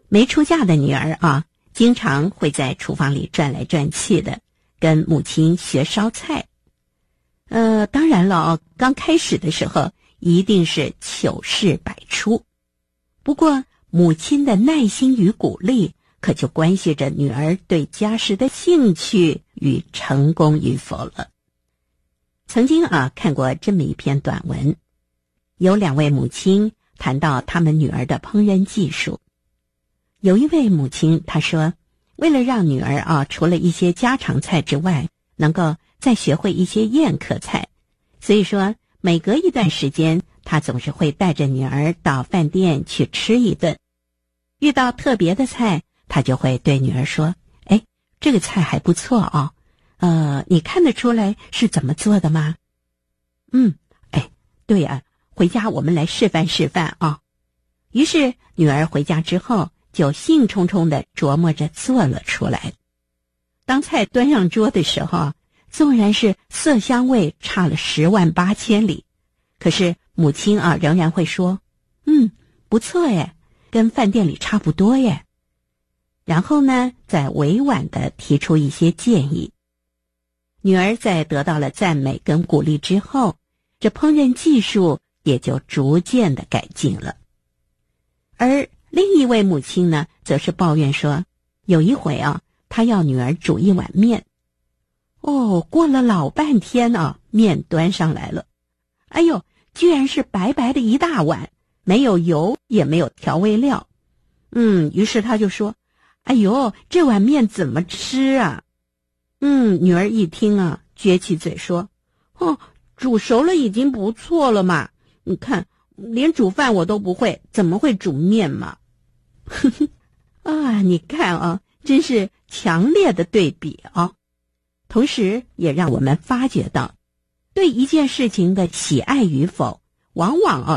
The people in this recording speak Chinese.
没出嫁的女儿啊，经常会在厨房里转来转去的，跟母亲学烧菜。当然了，刚开始的时候一定是糗事百出。不过母亲的耐心与鼓励，可就关系着女儿对家事的兴趣与成功与否了。曾经看过这么一篇短文，有2位母亲谈到他们女儿的烹饪技术。有一位母亲她说，为了让女儿除了一些家常菜之外，能够再学会一些宴客菜，所以说每隔一段时间，她总是会带着女儿到饭店去吃一顿。遇到特别的菜，她就会对女儿说，这个菜还不错你看得出来是怎么做的吗？对呀，回家我们来示范示范啊。于是女儿回家之后就兴冲冲地琢磨着做了出来。当菜端上桌的时候，纵然是色香味差了10万8千里，可是母亲仍然会说，不错耶，跟饭店里差不多耶。然后呢，再委婉地提出一些建议。女儿在得到了赞美跟鼓励之后，这烹饪技术也就逐渐的改进了。而另一位母亲呢，则是抱怨说，有一回她要女儿煮一碗面。过了老半天面端上来了，居然是白白的一大碗，没有油也没有调味料。于是她就说，这碗面怎么吃啊？女儿一听撅起嘴说，煮熟了已经不错了嘛，你看连煮饭我都不会，怎么会煮面嘛？你看真是强烈的对比同时也让我们发觉到，对一件事情的喜爱与否，往往